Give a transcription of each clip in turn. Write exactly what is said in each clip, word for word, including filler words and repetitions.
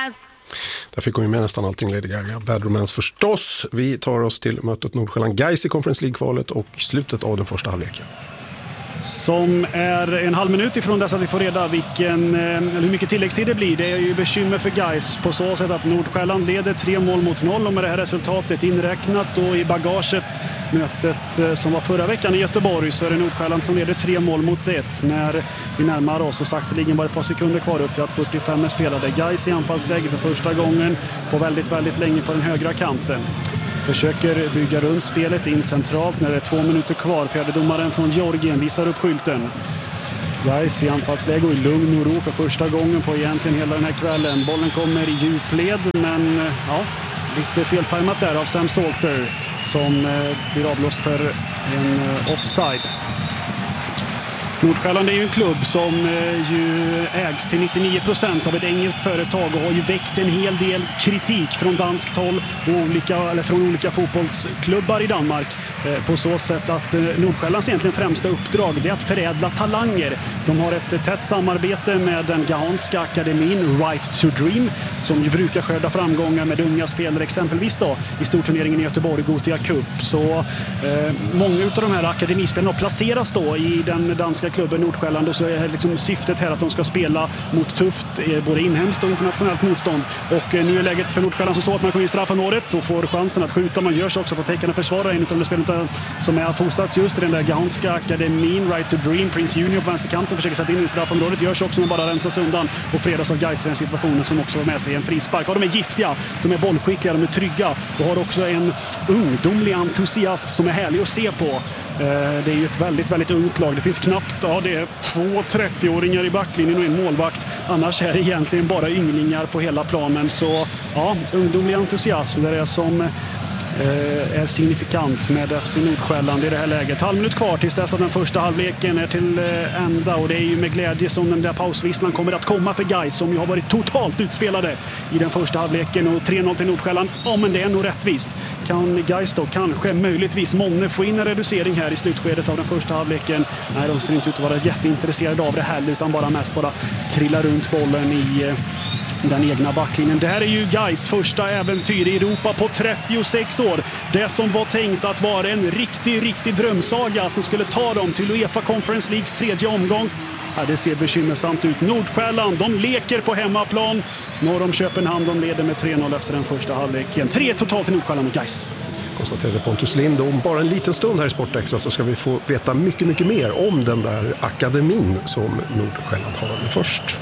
Romance. Där fick hon ju med nästan allting, Lady Gaga. Bad Romance förstås. Vi tar oss till mötet Nordsjälland Gais i Conference League-kvalet och slutet av den första halvleken. Som är en halv minut ifrån dess att vi får reda vilken, eller hur mycket tilläggstid det blir. Det är ju bekymmer för Gais på så sätt att Nordsjälland leder tre mål mot noll, och med det här resultatet inräknat och i bagaget mötet som var förra veckan i Göteborg, så är det Nordsjälland som leder tre mål mot ett när vi närmar oss, och sakteligen bara ett par sekunder kvar upp till att fyrtiofem är spelade. Gais i anfallsläge för första gången på väldigt, väldigt länge på den högra kanten. Försöker bygga runt spelet in centralt när det är två minuter kvar. Fjärdedomaren från Georgien visar upp skylten. Gais i anfallsläge och i lugn och ro för första gången på egentligen hela den här kvällen. Bollen kommer i djupled, men ja, lite feltajmat där av Sam Salter som blir avblåst för en offside. Nordsjälland är ju en klubb som ju ägs till nittionio procent av ett engelskt företag och har ju väckt en hel del kritik från danskt håll och olika, eller från olika fotbollsklubbar i Danmark på så sätt att Nordsjällands egentligen främsta uppdrag det är att förädla talanger. De har ett tätt samarbete med den gahanska akademin Right to Dream som ju brukar skörda framgångar med unga spelare, exempelvis då i storturneringen i Göteborg, Gothia Cup. Så eh, många av de här akademispelarna placeras då i den danska klubben Nordsjälland, och så är liksom syftet här att de ska spela mot tufft både inhemskt och internationellt motstånd. Och nu är läget för Nordsjälland så att man kommer in i straffområdet och får chansen att skjuta. Man gör sig också på tecken att försvara en av de spelarna som är fostrats just i den där gahanska akademin Right to Dream. Prince Junior på vänsterkanten försöker sätta in i straffområdet, gör sig också men bara rensas undan och fredas av Gais i den situationen som också var med sig en frispark. Ja, de är giftiga, de är bollskickliga, de är trygga och har också en ungdomlig entusiasm som är härlig att se på. Det är ju ett väldigt, väldigt ungt lag. Det finns knappt, ja, det är två trettioåringar i backlinjen och en målvakt. Annars är det egentligen bara ynglingar på hela planen. Så ja, ungdomlig entusiasm, det är som är signifikant med F C Nordsjälland i det här läget. Halv minut kvar tills dess att den första halvleken är till ända, och det är ju med glädje som den där pausvisslan kommer att komma för Gais som ju har varit totalt utspelade i den första halvleken. Och tre noll till Nordsjälland, ja men det är nog rättvist. Kan Gais då kanske möjligtvis månne få in en reducering här i slutskedet av den första halvleken? Nej, de ser inte ut att vara jätteintresserade av det här utan bara mest bara trilla runt bollen i den egna backlinjen. Det här är ju Gais första äventyr i Europa på trettiosex år. Det som var tänkt att vara en riktig, riktig drömsaga som skulle ta dem till UEFA Conference Leagues tredje omgång. Ja, det ser bekymmersamt ut. Nordsjälland, de leker på hemmaplan. Norr om Köpenhamn, de leder med tre noll efter den första halvleken. Tre totalt till Nordsjälland och Gais. Konstaterade Pontus Lind. Om bara en liten stund här i Sportextra så ska vi få veta mycket, mycket mer om den där akademin som Nordsjälland har. Men först.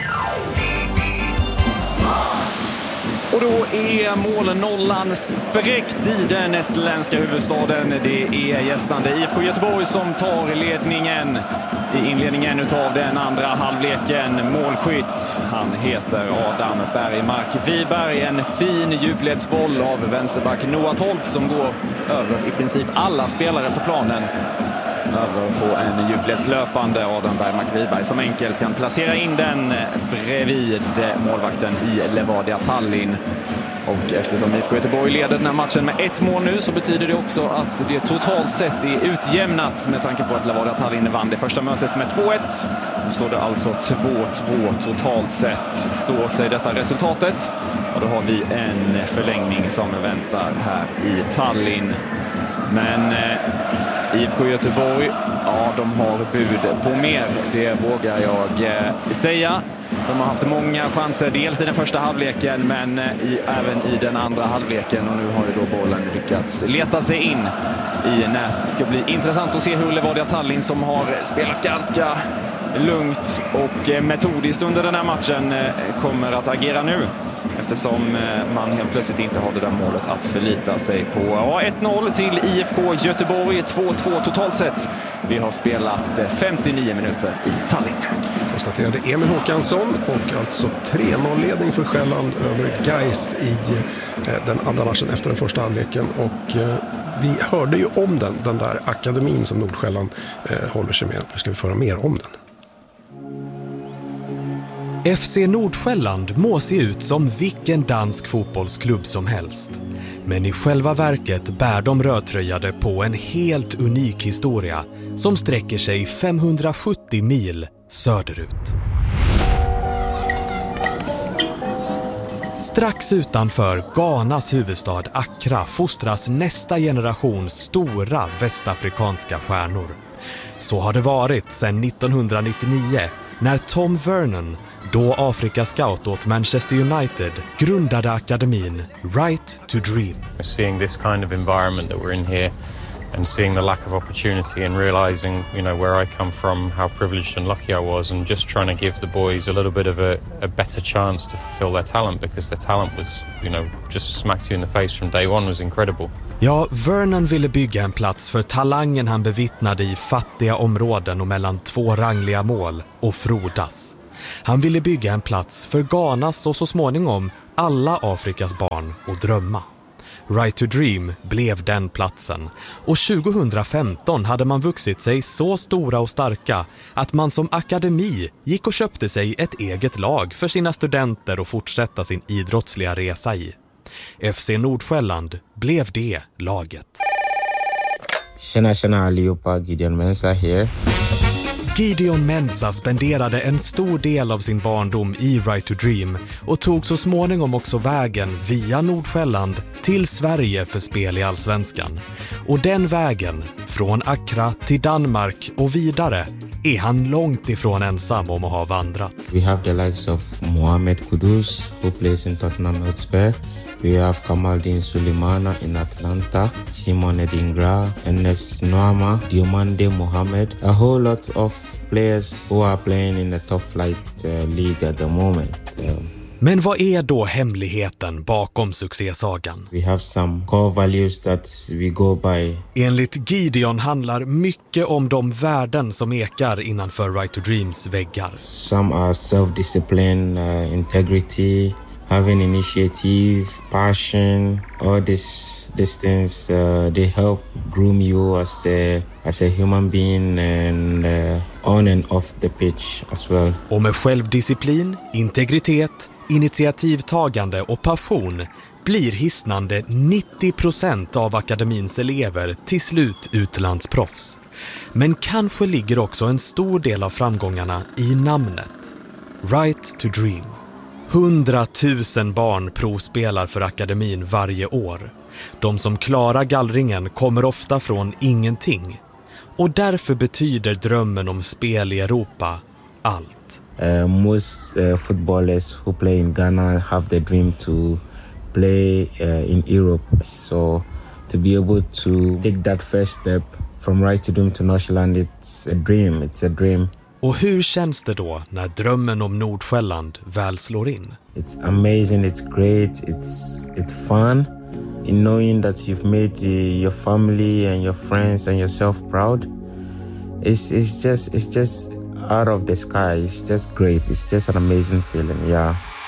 Och då är målnollan spräckt i den estländska huvudstaden. Det är gästande I F K Göteborg som tar ledningen i inledningen utav den andra halvleken. Målskytt, han heter Adam Bergmark Wiberg. En fin djupledsboll av vänsterback Noah Tolf som går över i princip alla spelare på planen. Över på en djupledslöpande Adam Bergmark Wiberg som enkelt kan placera in den bredvid målvakten i Levadia Tallinn. Och eftersom I F K Göteborg leder den här matchen med ett mål nu så betyder det också att det totalt sett är utjämnat med tanke på att Levadia Tallinn vann det första mötet med två ett. Nu står det alltså två två totalt sett. Står sig detta resultatet och då har vi en förlängning som väntar här i Tallinn. Men I F K Göteborg, ja, de har bud på mer, det vågar jag eh, säga. De har haft många chanser, dels i den första halvleken men i, även i den andra halvleken. Och nu har ju då bollen lyckats leta sig in i nät. Det ska bli intressant att se hur Levadia Tallinn, som har spelat ganska lugnt och metodiskt under den här matchen, kommer att agera nu. Eftersom man helt plötsligt inte har det där målet att förlita sig på. Ja, ett noll till I F K Göteborg, två två totalt sett. Vi har spelat femtionio minuter i Tallinn. Konstaterade Emil Håkansson, och alltså tre noll-ledning för Själland över Gais i den andra matchen efter den första halvleken. Och vi hörde ju om den, den där akademin som Nordsjälland håller sig med. Nu ska vi föra mer om den. F C Nordsjälland må se ut som vilken dansk fotbollsklubb som helst. Men i själva verket bär de rödtröjade på en helt unik historia som sträcker sig femhundrasjuttio mil söderut. Strax utanför Ghanas huvudstad Accra fostras nästa generations stora västafrikanska stjärnor. Så har det varit sedan nittonhundranittionio när Tom Vernon, då Afrika-scout åt Manchester United, grundade akademin Right to Dream. Seeing this kind of environment that we're in here and seeing the lack of opportunity and realizing, you know, where I come from, how privileged and lucky I was, and just trying to give the boys a little bit of a, a better chance to fulfill their talent, because their talent was, you know, just smacked you in the face from day one, was incredible. Ja, Vernon ville bygga en plats för talangen han bevittnade i fattiga områden och mellan två rangliga mål och frodas. Han ville bygga en plats för Ghanas och så småningom alla Afrikas barn att drömma. Right to Dream blev den platsen, och tjugohundrafemton hade man vuxit sig så stora och starka att man som akademi gick och köpte sig ett eget lag för sina studenter att fortsätta sin idrottsliga resa i. F C Nordsjälland blev det laget. Tjena, tjena allihopa, Gideon Mensah här. Gideon Mensah spenderade en stor del av sin barndom i Right to Dream och tog så småningom också vägen via Nordsjälland till Sverige för spel i Allsvenskan. Och den vägen, från Accra till Danmark och vidare, är han långt ifrån ensam om att ha vandrat. We have the likes of Mohamed Kudus, who plays in Tottenham Hotspur. We have Kamaldeen Sulemana in Atlanta, Simone Dingra, Enes Noama, Diomande Mohamed, a whole lot of players who are playing in the top flight uh, league at the moment. Um, Men vad är då hemligheten bakom succésagan? We have some core values that we go by. Enligt Gideon handlar mycket om de värden som ekar innanför Right to Dreams väggar. Some are self-discipline, uh, integrity, having initiative, passion, all these these things uh, they help groom you as a as a human being and uh, on and off the pitch as well. Och med självdisciplin, integritet, initiativtagande och passion blir hisnande nittio procent av akademins elever till slut utlandsproffs. Men kanske ligger också en stor del av framgångarna i namnet. Right to Dream. Hundratusen barn provspelar för akademin varje år. De som klarar gallringen kommer ofta från ingenting. Och därför betyder drömmen om spel i Europa allt. Uh, most uh, footballers who play in Ghana have the dream to play uh, in Europe. So to be able to take that first step from Right to Dream to Nordsjälland, it's a dream. It's a dream. Och hur känns det då när drömmen om Nordsjälland väl slår in? It's amazing, it's great, it's it's fun. In knowing that you've made uh, your family and your friends and yourself proud. It's it's just it's just out of the sky. It's just great. It's just an amazing feeling, yeah.